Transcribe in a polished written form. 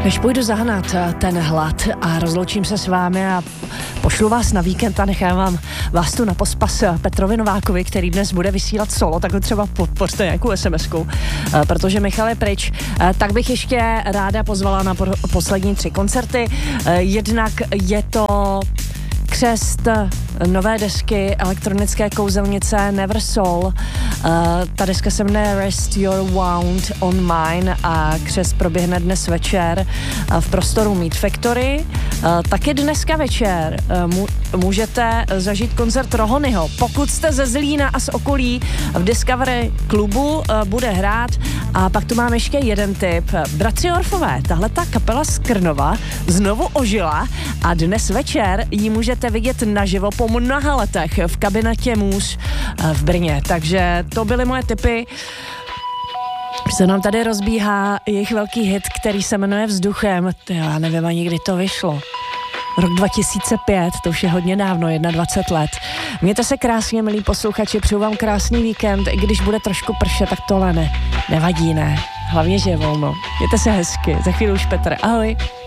Než půjdu zahnat ten hlad a rozloučím se s vámi a pošlu vás na víkend a nechám vás tu na pospas Petrovi Novákovi, který dnes bude vysílat solo, tak ho třeba podpořte nějakou SMS-ku, protože Michal je pryč, tak bych ještě ráda pozvala na poslední 3 koncerty. Jednak je to křest nové desky elektronické kouzelnice Never Soul. Ta deska se jmenuje Rest Your Wound on Mine a křest proběhne dnes večer v prostoru Meat Factory. Taky dneska večer můžete zažít koncert Rohonyho. Pokud jste ze Zlína a z okolí, v Discovery klubu bude hrát. A pak tu mám ještě jeden tip. Bratři Orfové, tahle ta kapela z Krnova znovu ožila a dnes večer ji můžete vidět naživo po mnoha letech v kabinetě Můř v Brně. Takže to byly moje tipy. Se nám tady rozbíhá jejich velký hit, který se jmenuje Vzduchem. Já nevím ani, kdy to vyšlo. Rok 2005, to už je hodně dávno, 21 let. Mějte se krásně, milí posluchači, přeju vám krásný víkend, i když bude trošku pršet, tak tohle nevadí, ne. Hlavně, že je volno. Mějte se hezky, za chvíli už Petr, ahoj.